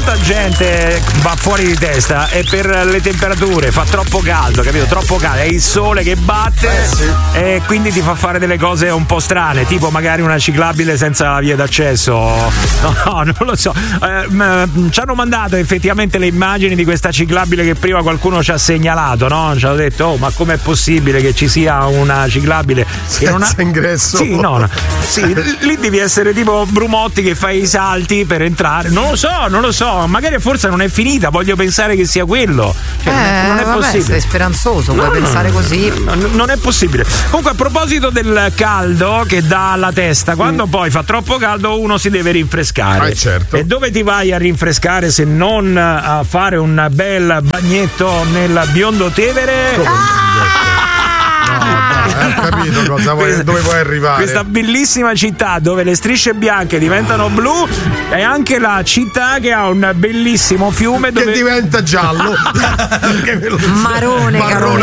tanta gente va fuori di testa è per le temperature, fa troppo caldo, capito? Troppo caldo, è il sole che batte e quindi ti fa fare delle cose un po' strane, tipo magari una ciclabile senza via d'accesso. No, non lo so. Ci hanno mandato effettivamente le immagini di questa ciclabile che prima qualcuno ci ha segnalato, no? Ci hanno detto: oh, ma com'è possibile che ci sia una ciclabile che non ha ingresso? Sì, no. Sì, lì devi essere tipo Brumotti che fa i salti per entrare. Non lo so, magari forse non è finita, voglio pensare che sia quello. Non è possibile. Sei speranzoso, puoi pensare così. Non è possibile. Comunque, a proposito del caldo che dà alla testa, quando pando poi fa troppo caldo, uno si deve rinfrescare. Certo. E dove ti vai a rinfrescare se non a fare un bel bagnetto nel Biondo Tevere? Capito cosa vuoi, dove vuoi arrivare? Questa bellissima città dove le strisce bianche diventano blu è anche la città che ha un bellissimo fiume dove che diventa giallo. Marone,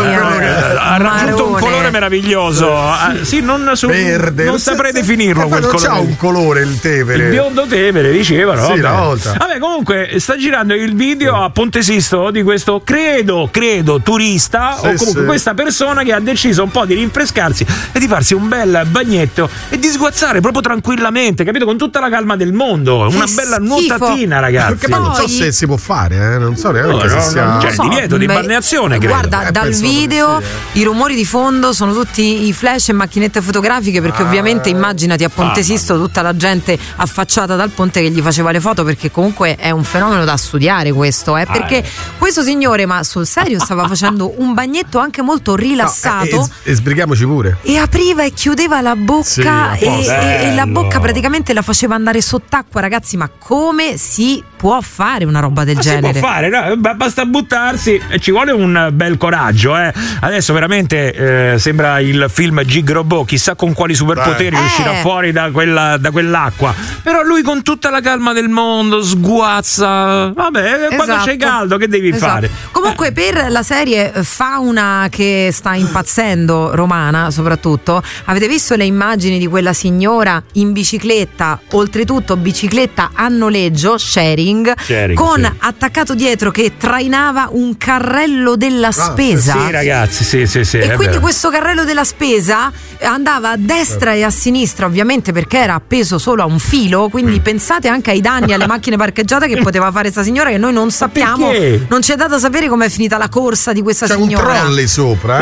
ha raggiunto un colore meraviglioso. Sì, verde, non saprei definirlo quel non colore. c'ha un colore il Tevere. Il Biondo Tevere, dicevano. Sì, una volta. Vabbè, comunque sta girando il video a Ponte Sisto di questo credo turista, o comunque questa persona che ha deciso un po' di rinfrescarsi e di farsi un bel bagnetto e di sguazzare proprio tranquillamente, capito? Con tutta la calma del mondo. Una bella nuotatina, ragazzi. Perché non so se si può fare, non so neanche se sia. C'è il divieto di balneazione, credo. Guarda, dal video i rumori di fondo sono tutti i flash e macchinette fotografiche, perché ovviamente immaginati a Ponte Sisto tutta la gente affacciata dal ponte che gli faceva le foto, perché comunque è un fenomeno da studiare questo, perché questo signore, ma sul serio, stava facendo un bagnetto anche molto rilassato. E sbrighiamoci pure. E apriva e chiudeva la bocca e la bocca praticamente la faceva andare sott'acqua, ragazzi, ma come si può fare una roba del genere? Si può fare, no? Basta buttarsi e ci vuole un bel coraggio, Adesso veramente sembra il film Gigrobot, chissà con quali superpoteri uscirà fuori da quell'acqua. Però lui con tutta la calma del mondo sguazza. Vabbè, quando c'è caldo che devi fare? Comunque per la serie Fauna che sta impazzendo, romana soprattutto, avete visto le immagini di quella signora in bicicletta, oltretutto bicicletta a noleggio, sharing con attaccato dietro che trainava un carrello della spesa. Sì, ragazzi, sì. E quindi questo carrello della spesa andava a destra e a sinistra, ovviamente perché era appeso solo a un filo, quindi pensate anche ai danni alle macchine parcheggiate che poteva fare sta signora, che noi non sappiamo. Non ci è dato sapere com'è finita la corsa di questa signora. C'è un trolley sopra,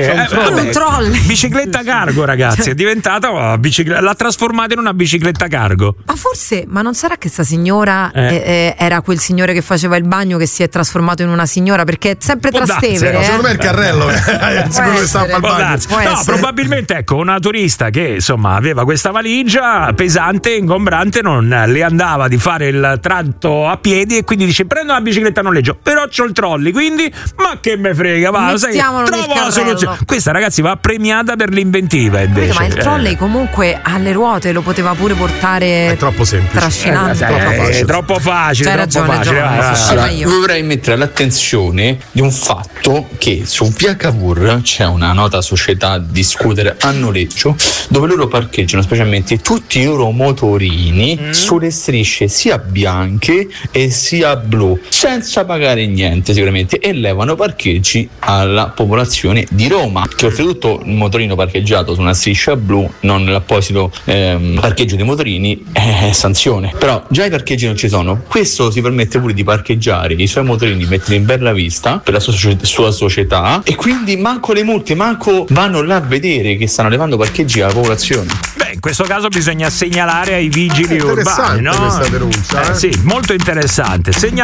un trolley. Bicicletta cargo, ragazzi, è diventata l'ha trasformata in una bicicletta cargo. Ma non sarà che sta signora era quel signore che faceva il bagno che si è trasformato in una signora, perché è sempre Trastevere. Secondo me il carrello sicuro che stava al bagno. No, probabilmente ecco, una turista che insomma aveva questa valigia pesante, ingombrante, non le andava di fare il tratto a piedi e quindi dice: prendo la bicicletta a noleggio, però c'ho il trolley, quindi ma che me frega, trovo la soluzione. Questa, ragazzi, va premiata per l'inventiva invece. Ma il trolley comunque alle ruote lo poteva pure portare. È troppo semplice, trascinante, è troppo facile. C'hai ragione. Allora, vorrei mettere l'attenzione di un fatto: che su via Cavour c'è una nota società di scooter a noleggio dove loro parcheggiano specialmente tutti i loro motorini sulle strisce sia bianche e sia blu, senza pagare niente sicuramente, e levano parcheggi alla popolazione di Roma, che oltretutto il motorino parcheggiato su una striscia blu, non l'apposito parcheggio dei motorini, è sanzione. Però già i parcheggi non ci sono, questo si permette pure di parcheggiare i suoi motorini, mettere in bella vista per la sua società, e quindi manco le multe, manco vanno là a vedere che stanno levando parcheggi alla popolazione. Beh, in questo caso bisogna segnalare ai vigili urbani, no? Questa denuncia, sì, molto interessante.